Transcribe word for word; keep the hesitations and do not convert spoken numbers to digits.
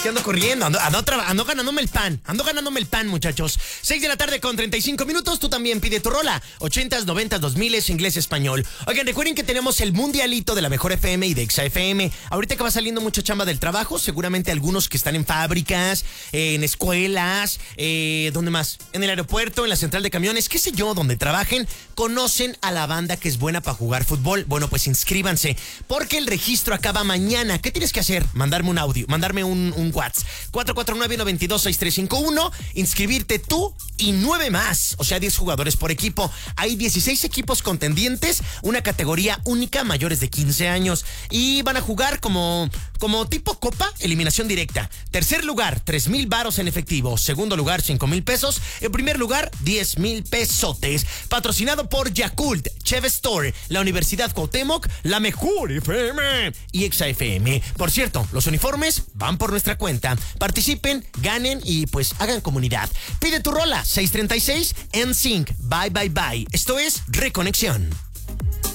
que ando corriendo, ando, ando, ando ganándome el pan, ando ganándome el pan, muchachos. seis de la tarde con treinta y cinco minutos, tú también pide tu rola. ochentas, noventas, dos miles, inglés, español. Oigan, recuerden que tenemos el mundialito de la Mejor F M y de Exa F M. Ahorita que va saliendo mucha chamba del trabajo, seguramente algunos que están en fábricas, eh, en escuelas, eh, ¿dónde más? En el aeropuerto, en la central de camiones, qué sé yo, donde trabajen, conocen a la banda que es buena para jugar fútbol. Bueno, pues inscríbanse, porque el registro acaba mañana. ¿Qué tienes que hacer? Mandarme un audio, mandarme un, un WhatsApp. cuatro cuatro nueve, nueve dos, seis tres cinco uno. Inscribirte tú y nueve más. O sea, diez jugadores por equipo. Hay dieciséis equipos contendientes, una categoría única, mayores de quince años. Y van a jugar como, como tipo copa, eliminación directa. Tercer lugar, tres mil varos en efectivo. Segundo lugar, cinco mil pesos. En primer lugar, diez mil pesotes. Patrocinado por Yakult, Cheve Store, la Universidad Cuauhtémoc, la Mejor F M y Exa F M. Por cierto, los uniformes van por nuestra cuenta. Participen, ganen y pues hagan comunidad. Pide tu rola, seis treinta y seis, N Sync, bye bye bye. Esto es Reconexión.